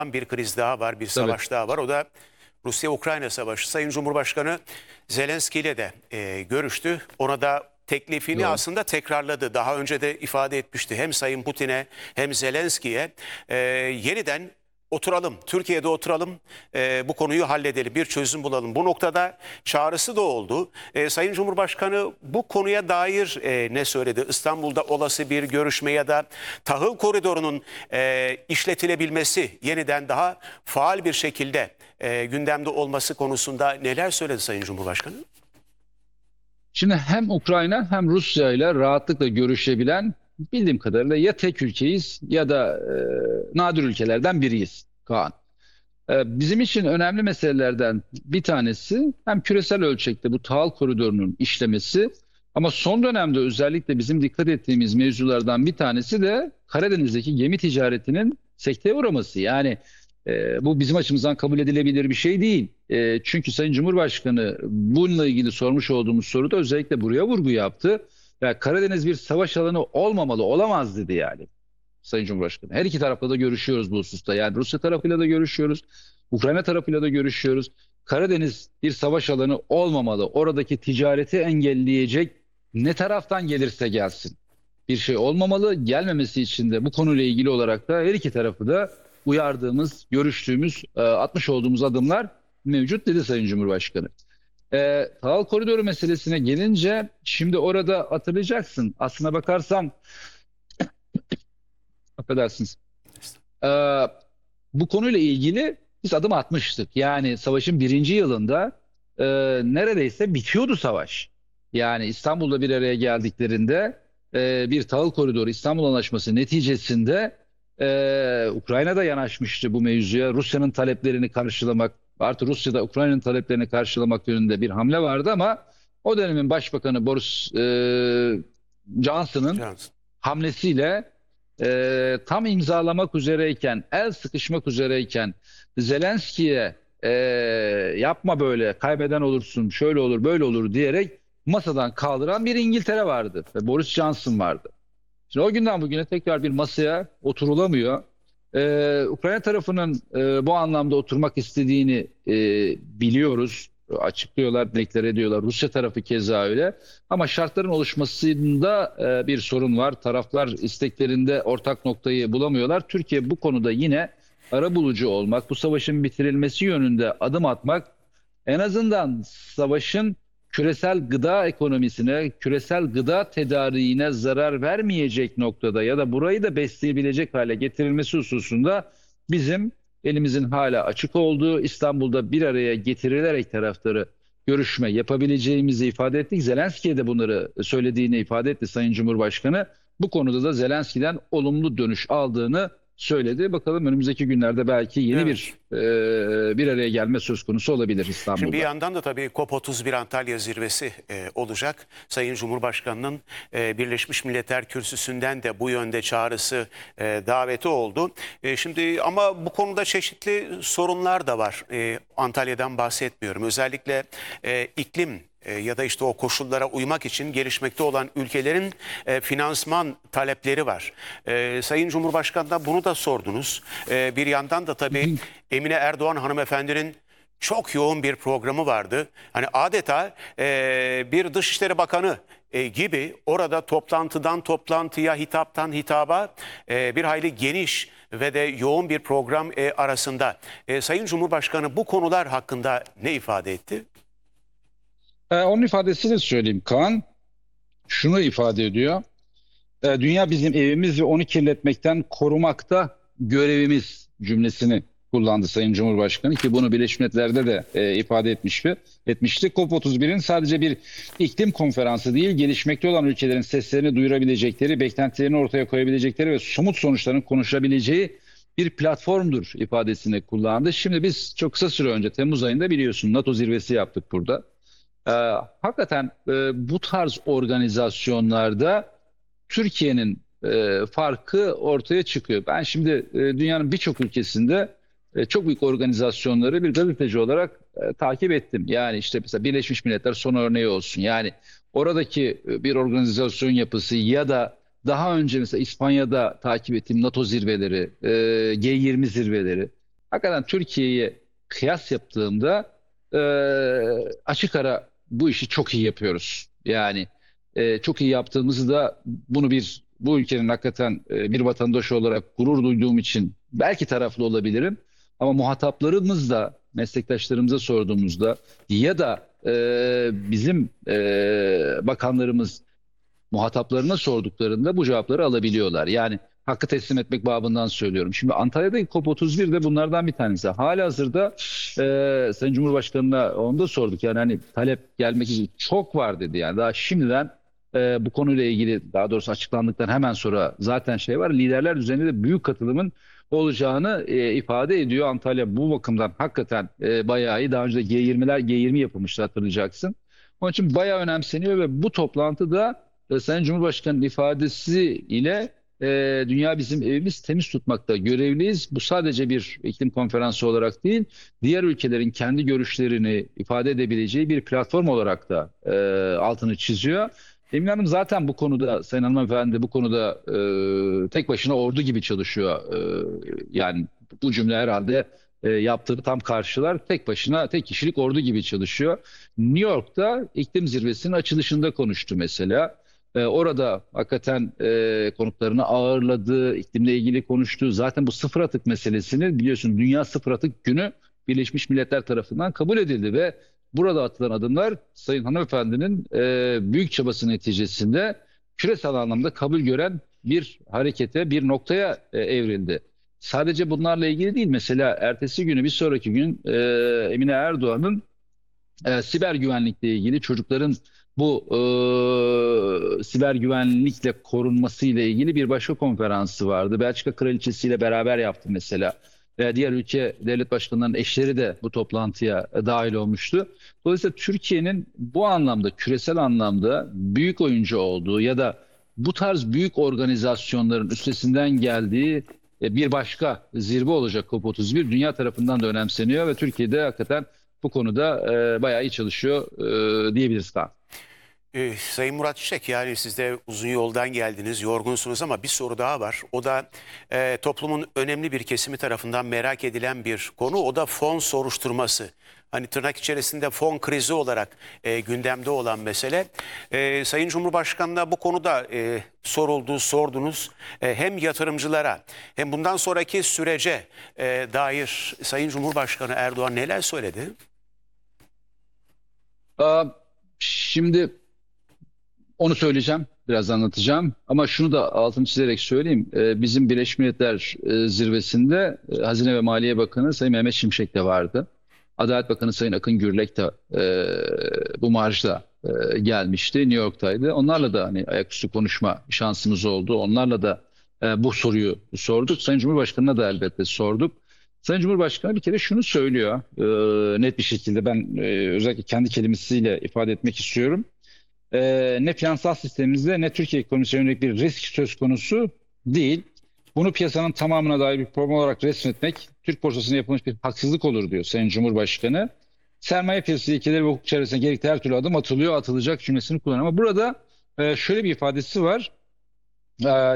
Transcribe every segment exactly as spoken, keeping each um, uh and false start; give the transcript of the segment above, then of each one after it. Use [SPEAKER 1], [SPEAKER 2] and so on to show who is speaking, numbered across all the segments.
[SPEAKER 1] bir kriz daha var, bir
[SPEAKER 2] Tabii.
[SPEAKER 1] savaş daha var. O da Rusya-Ukrayna savaşı. Sayın Cumhurbaşkanı Zelenski ile de e, görüştü. Ona da teklifini
[SPEAKER 2] Doğru.
[SPEAKER 1] aslında tekrarladı. Daha önce de ifade etmişti. Hem Sayın Putin'e hem Zelenski'ye e, yeniden oturalım, Türkiye'de oturalım, e, bu konuyu halledelim, bir çözüm bulalım. Bu noktada çağrısı da oldu. E, Sayın Cumhurbaşkanı bu konuya dair e, ne söyledi? İstanbul'da olası bir görüşme ya da tahıl koridorunun e, işletilebilmesi, yeniden daha faal bir şekilde e, gündemde olması konusunda neler söyledi Sayın Cumhurbaşkanı?
[SPEAKER 2] Şimdi hem Ukrayna hem Rusya ile rahatlıkla görüşebilen bildiğim kadarıyla ya tek ülkeyiz ya da e, nadir ülkelerden biriyiz Kaan. E, bizim için önemli meselelerden bir tanesi hem küresel ölçekte bu tahıl koridorunun işlemesi ama son dönemde özellikle bizim dikkat ettiğimiz mevzulardan bir tanesi de Karadeniz'deki gemi ticaretinin sekteye uğraması. Yani e, bu bizim açımızdan kabul edilebilir bir şey değil. E, çünkü Sayın Cumhurbaşkanı bununla ilgili sormuş olduğumuz soruda özellikle buraya vurgu yaptı. Ya Karadeniz bir savaş alanı olmamalı, olamaz dedi yani Sayın Cumhurbaşkanı. Her iki tarafla da görüşüyoruz bu hususta. Yani Rusya tarafıyla da görüşüyoruz, Ukrayna tarafıyla da görüşüyoruz. Karadeniz bir savaş alanı olmamalı. Oradaki ticareti engelleyecek ne taraftan gelirse gelsin bir şey olmamalı. Gelmemesi için de bu konuyla ilgili olarak da her iki tarafı da uyardığımız, görüştüğümüz, e, atmış olduğumuz adımlar mevcut dedi Sayın Cumhurbaşkanı. E, tahıl koridoru meselesine gelince şimdi orada hatırlayacaksın. Aslına bakarsan affedersiniz. E, Bu konuyla ilgili biz adım atmıştık. Yani savaşın birinci yılında e, neredeyse bitiyordu savaş. Yani İstanbul'da bir araya geldiklerinde e, bir tahıl koridoru İstanbul Anlaşması neticesinde e, Ukrayna da yanaşmıştı bu mevzuya. Rusya'nın taleplerini karşılamak, artı Rusya'da Ukrayna'nın taleplerini karşılamak yönünde bir hamle vardı ama o dönemin Başbakanı Boris e, Johnson'ın
[SPEAKER 1] Cansın.
[SPEAKER 2] hamlesiyle e, tam imzalamak üzereyken, el sıkışmak üzereyken Zelenski'ye e, yapma böyle, kaybeden olursun, şöyle olur, böyle olur diyerek masadan kaldıran bir İngiltere vardı ve Boris Johnson vardı. Şimdi o günden bugüne tekrar bir masaya oturulamıyor. Ee, Ukrayna tarafının e, bu anlamda oturmak istediğini e, biliyoruz. Açıklıyorlar, deklar ediyorlar. Rusya tarafı keza öyle. Ama şartların oluşmasında e, bir sorun var. Taraflar isteklerinde ortak noktayı bulamıyorlar. Türkiye bu konuda yine arabulucu olmak, bu savaşın bitirilmesi yönünde adım atmak, en azından savaşın küresel gıda ekonomisine, küresel gıda tedariğine zarar vermeyecek noktada ya da burayı da besleyebilecek hale getirilmesi hususunda bizim elimizin hala açık olduğu, İstanbul'da bir araya getirilerek tarafları görüşme yapabileceğimizi ifade ettik. Zelenski'ye de bunları söylediğini ifade etti Sayın Cumhurbaşkanı. Bu konuda da Zelenski'den olumlu dönüş aldığını söyledi. Bakalım önümüzdeki günlerde belki yeni
[SPEAKER 1] Evet.
[SPEAKER 2] bir e, bir araya gelme söz konusu olabilir
[SPEAKER 1] Şimdi bir
[SPEAKER 2] İstanbul'da.
[SPEAKER 1] yandan da tabii COP otuz bir Antalya zirvesi e, olacak. Sayın Cumhurbaşkanı'nın e, Birleşmiş Milletler Kürsüsü'nden de bu yönde çağrısı, e, daveti oldu. E, şimdi ama bu konuda çeşitli sorunlar da var. E, Antalya'dan bahsetmiyorum. Özellikle e, iklim e, ya da işte o koşullara uymak için gelişmekte olan ülkelerin e, finansman talepleri var. E, Sayın Cumhurbaşkanı'na bunu da sordunuz. E, bir yandan da tabii Emine Erdoğan hanımefendinin çok yoğun bir programı vardı. Hani adeta e, bir Dışişleri Bakanı e, gibi orada toplantıdan toplantıya, hitaptan hitaba e, bir hayli geniş ve de yoğun bir program e, arasında. E, Sayın Cumhurbaşkanı bu konular hakkında ne ifade etti?
[SPEAKER 2] Ee, onun ifadesini söyleyeyim Kaan. Şunu ifade ediyor. Ee, dünya bizim evimiz ve onu kirletmekten korumakta görevimiz cümlesini kullandı Sayın Cumhurbaşkanı ki bunu Birleşmiş Milletler'de de e, ifade etmiş bir, etmişti. COP otuz birin sadece bir iklim konferansı değil, gelişmekte olan ülkelerin seslerini duyurabilecekleri, beklentilerini ortaya koyabilecekleri ve somut sonuçların konuşabileceği bir platformdur ifadesini kullandı. Şimdi biz çok kısa süre önce Temmuz ayında biliyorsun NATO zirvesi yaptık burada. Ee, hakikaten e, bu tarz organizasyonlarda Türkiye'nin e, farkı ortaya çıkıyor. Ben şimdi e, dünyanın birçok ülkesinde e, çok büyük organizasyonları bir gazeteci olarak e, takip ettim. Yani işte mesela Birleşmiş Milletler son örneği olsun. Yani oradaki e, bir organizasyon yapısı ya da daha önce mesela İspanya'da takip ettiğim NATO zirveleri, e, G yirmi zirveleri. hakikaten Türkiye'ye kıyas yaptığımda e, açık ara bu işi çok iyi yapıyoruz. Yani e, çok iyi yaptığımızı da bunu bir bu ülkenin hakikaten e, bir vatandaşı olarak gurur duyduğum için belki taraflı olabilirim. Ama muhataplarımız da meslektaşlarımıza sorduğumuzda ya da e, bizim e, bakanlarımız muhataplarına sorduklarında bu cevapları alabiliyorlar. Yani hakkı teslim etmek babından söylüyorum. Şimdi Antalya'daki COP otuz bir de bunlardan bir tanesi. Halihazırda e, Sayın Cumhurbaşkanı'na onu da sorduk. Yani hani talep gelmek için çok var dedi. Yani daha şimdiden e, bu konuyla ilgili daha doğrusu açıklandıktan hemen sonra zaten şey var. Liderler düzeyinde de büyük katılımın olacağını e, ifade ediyor. Antalya bu bakımdan hakikaten e, bayağı iyi. Daha önce de G yirmiler G yirmi yapılmıştı hatırlayacaksın. Onun için bayağı önemseniyor ve bu toplantıda e, Sayın Cumhurbaşkanı'nın ifadesi ile e, dünya bizim evimiz temiz tutmakta görevliyiz. Bu sadece bir iklim konferansı olarak değil, diğer ülkelerin kendi görüşlerini ifade edebileceği bir platform olarak da e, altını çiziyor. Emin Hanım zaten bu konuda, Sayın Hanımefendi bu konuda e, tek başına ordu gibi çalışıyor. E, yani bu cümle herhalde e, yaptığı tam karşılar. Tek başına, tek kişilik ordu gibi çalışıyor. New York'ta iklim zirvesinin açılışında konuştu mesela. E, orada hakikaten e, konuklarını ağırladı, iklimle ilgili konuştu. Zaten bu sıfır atık meselesini biliyorsun Dünya Sıfır Atık Günü Birleşmiş Milletler tarafından kabul edildi ve burada atılan adımlar Sayın Hanımefendi'nin e, büyük çabası neticesinde küresel anlamda kabul gören bir harekete, bir noktaya e, evrildi. Sadece bunlarla ilgili değil. Mesela ertesi günü, bir sonraki gün e, Emine Erdoğan'ın e, siber güvenlikle ilgili çocukların bu e, siber güvenlikle korunması ile ilgili bir başka konferansı vardı. Belçika Kraliçesi ile beraber yaptı mesela. Ve diğer ülke devlet başkanlarının eşleri de bu toplantıya e, dahil olmuştu. Dolayısıyla Türkiye'nin bu anlamda, küresel anlamda büyük oyuncu olduğu ya da bu tarz büyük organizasyonların üstesinden geldiği e, bir başka zirve olacak COP otuz bir. Dünya tarafından da önemseniyor ve Türkiye'de hakikaten bu konuda e, bayağı iyi çalışıyor e, diyebiliriz Kaan.
[SPEAKER 1] Ee, Sayın Murat Çiçek, yani siz de uzun yoldan geldiniz, yorgunsunuz ama bir soru daha var. O da e, toplumun önemli bir kesimi tarafından merak edilen bir konu. O da fon soruşturması. Hani tırnak içerisinde fon krizi olarak e, gündemde olan mesele. E, Sayın Cumhurbaşkanı'na bu konuda e, soruldu, sordunuz. E, hem yatırımcılara hem bundan sonraki sürece e, dair Sayın Cumhurbaşkanı Erdoğan neler söyledi?
[SPEAKER 2] Aa, şimdi onu söyleyeceğim, biraz anlatacağım. Ama şunu da altını çizerek söyleyeyim. Ee, bizim Birleşmiş Milletler e, zirvesinde e, Hazine ve Maliye Bakanı Sayın Mehmet Şimşek de vardı. Adalet Bakanı Sayın Akın Gürlek de e, bu marjda e, gelmişti. New York'taydı. Onlarla da hani ayaküstü konuşma şansımız oldu. Onlarla da e, bu soruyu sorduk. Sayın Cumhurbaşkanı'na da elbette sorduk. Sayın Cumhurbaşkanı bir kere şunu söylüyor e, net bir şekilde. Ben e, özellikle kendi kelimesiyle ifade etmek istiyorum. Ee, ne finansal sistemimizde ne Türkiye ekonomisine yönelik bir risk söz konusu değil. Bunu piyasanın tamamına dair bir problem olarak resmetmek Türk borsasına yapılmış bir haksızlık olur diyor Sayın Cumhurbaşkanı. Sermaye piyasası ilkeleri ve hukuk çevresine gerekli her türlü adım atılıyor, atılacak cümlesini kullanıyor. Ama burada e, şöyle bir ifadesi var. E,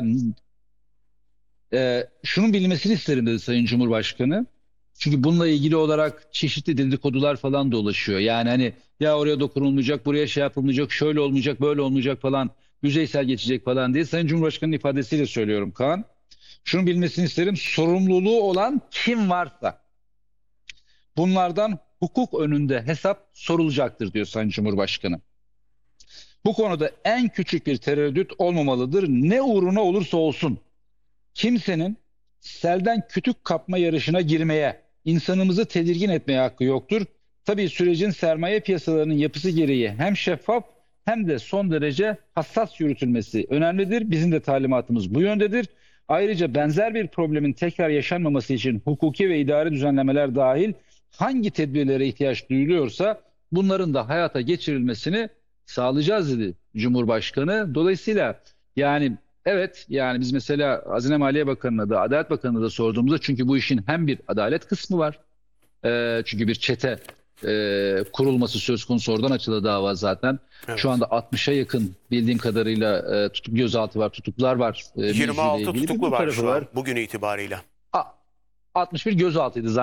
[SPEAKER 2] e, şunun bilinmesini isterim dedi Sayın Cumhurbaşkanı. Çünkü bununla ilgili olarak çeşitli dedikodular falan dolaşıyor. Yani hani ya oraya dokunulmayacak, buraya şey yapılmayacak, şöyle olmayacak, böyle olmayacak falan, yüzeysel geçecek falan diye. Sayın Cumhurbaşkanı'nın ifadesiyle söylüyorum Kaan. Şunu bilmesini isterim, sorumluluğu olan kim varsa bunlardan hukuk önünde hesap sorulacaktır diyor Sayın Cumhurbaşkanı. Bu konuda en küçük bir tereddüt olmamalıdır. Ne uğruna olursa olsun kimsenin selden kütük kapma yarışına girmeye, insanımızı tedirgin etmeye hakkı yoktur. Tabii sürecin sermaye piyasalarının yapısı gereği hem şeffaf hem de son derece hassas yürütülmesi önemlidir. Bizim de talimatımız bu yöndedir. Ayrıca benzer bir problemin tekrar yaşanmaması için hukuki ve idari düzenlemeler dahil hangi tedbirlere ihtiyaç duyuluyorsa bunların da hayata geçirilmesini sağlayacağız dedi Cumhurbaşkanı. Dolayısıyla yani evet, yani biz mesela Hazine Maliye Bakanı'na da Adalet Bakanı'na da sorduğumuzda, çünkü bu işin hem bir adalet kısmı var. E, çünkü bir çete e, kurulması söz konusu, oradan açıldı dava zaten. Evet. Şu anda altmışa yakın bildiğim kadarıyla e, tutuk gözaltı var, tutuklar var. E,
[SPEAKER 1] yirmi altı tutuklu var şu an
[SPEAKER 2] var.
[SPEAKER 1] bugün itibarıyla.
[SPEAKER 2] altmış bir gözaltıydı zaten.